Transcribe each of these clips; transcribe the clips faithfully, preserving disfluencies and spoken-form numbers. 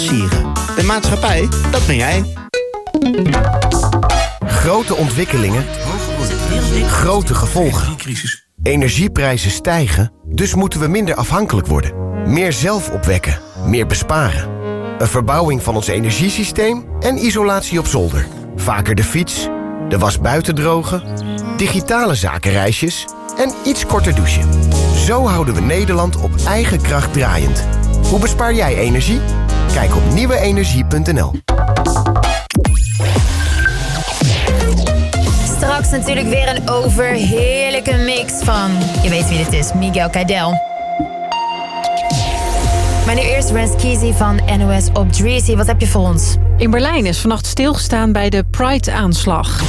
Sieren. De maatschappij, dat ben jij. Grote ontwikkelingen, grote gevolgen. Energieprijzen stijgen, dus moeten we minder afhankelijk worden. Meer zelf opwekken, meer besparen. Een verbouwing van ons energiesysteem en isolatie op zolder. Vaker de fiets, de was buiten drogen, digitale zakenreisjes en iets korter douchen. Zo houden we Nederland op eigen kracht draaiend. Hoe bespaar jij energie? Kijk op nieuwe energie punt n l. Straks natuurlijk weer een overheerlijke mix van... Je weet wie dit is, Miguel Kaydel. Maar nu eerst Rens Kizzy van N O S op Dreezy. Wat heb je voor ons? In Berlijn is vannacht stilgestaan bij de Pride-aanslag.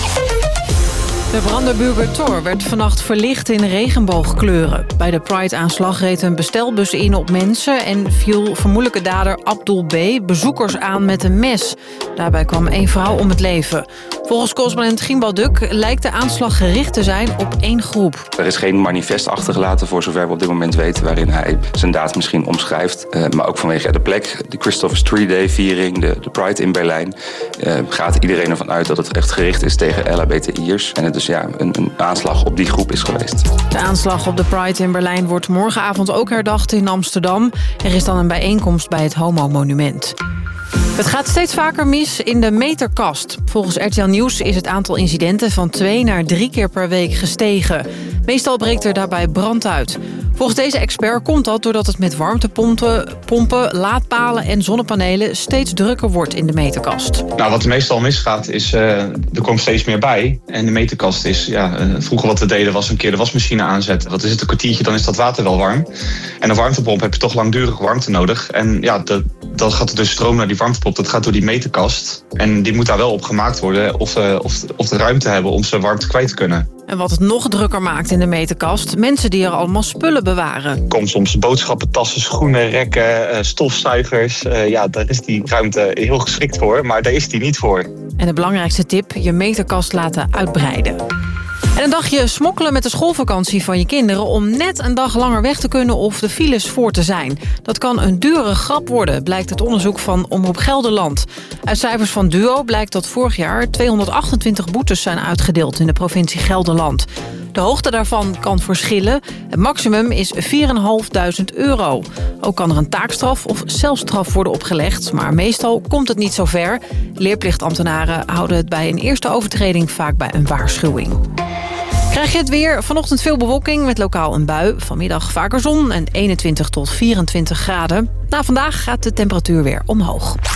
De Brandenburger Tor werd vannacht verlicht in regenboogkleuren. Bij de Pride-aanslag reed een bestelbus in op mensen... en viel vermoedelijke dader Abdul B. bezoekers aan met een mes. Daarbij kwam één vrouw om het leven. Volgens correspondent Gimbal Duk lijkt de aanslag gericht te zijn op één groep. Er is geen manifest achtergelaten, voor zover we op dit moment weten... waarin hij zijn daad misschien omschrijft. Uh, maar ook vanwege de plek, de Christopher Street Day-viering... de, de Pride in Berlijn... Uh, gaat iedereen ervan uit dat het echt gericht is tegen L H B T I'ers... en het dus ja, een, een aanslag op die groep is geweest. De aanslag op de Pride in Berlijn wordt morgenavond ook herdacht in Amsterdam. Er is dan een bijeenkomst bij het Homo-monument. Het gaat steeds vaker mis in de meterkast. Volgens R T L Nieuws is het aantal incidenten van twee naar drie keer per week gestegen. Meestal breekt er daarbij brand uit. Volgens deze expert komt dat doordat het met warmtepompen, pompen, laadpalen en zonnepanelen steeds drukker wordt in de meterkast. Nou, wat er meestal misgaat is, uh, er komt steeds meer bij. En de meterkast is, ja, uh, vroeger wat we deden was een keer de wasmachine aanzetten. Wat is het, een kwartiertje, dan is dat water wel warm. En een warmtepomp heb je toch langdurig warmte nodig. En ja, de, dan gaat er dus stroom naar die warmtepomp, dat gaat door die meterkast. En die moet daar wel op gemaakt worden of, uh, of, of de ruimte hebben om zijn warmte kwijt te kunnen. En wat het nog drukker maakt in de meterkast, mensen die er allemaal spullen bewaren. Er komen soms boodschappen, tassen, schoenen, rekken, stofzuigers. Uh, ja, daar is die ruimte heel geschikt voor, maar daar is die niet voor. En de belangrijkste tip, je meterkast laten uitbreiden. En een dagje smokkelen met de schoolvakantie van je kinderen... om net een dag langer weg te kunnen of de files voor te zijn. Dat kan een dure grap worden, blijkt het onderzoek van Omroep Gelderland. Uit cijfers van Duo blijkt dat vorig jaar tweehonderdachtentwintig boetes zijn uitgedeeld in de provincie Gelderland. De hoogte daarvan kan verschillen. Het maximum is vierduizend vijfhonderd euro. Ook kan er een taakstraf of celstraf worden opgelegd, maar meestal komt het niet zo ver. Leerplichtambtenaren houden het bij een eerste overtreding vaak bij een waarschuwing. Krijg je het weer? Vanochtend veel bewolking met lokaal een bui. Vanmiddag vaker zon en eenentwintig tot vierentwintig graden. Na vandaag gaat de temperatuur weer omhoog.